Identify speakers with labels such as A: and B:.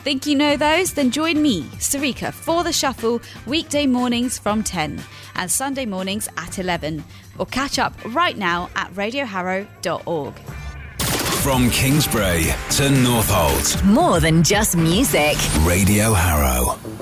A: Think you know those? Then join me, Sarika, for The Shuffle weekday mornings from 10 and Sunday mornings at 11. Or catch up right now at radioharrow.org.
B: From Kingsbury to Northolt.
C: More than just music.
B: Radio Harrow.